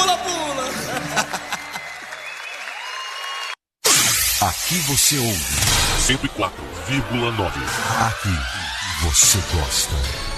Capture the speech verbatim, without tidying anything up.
pula, pula. Aqui você ouve cento e quatro vírgula nove. Aqui você gosta.